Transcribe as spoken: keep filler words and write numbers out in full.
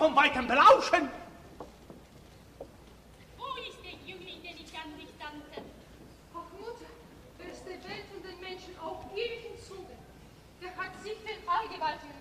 vom Weitem belauschen. Wo ist der Jüngling, den ich an dich dankte? Ach, Mutter, der ist der Welt und den Menschen auch ewig im Zuge. Der hat sich den allgewaltigen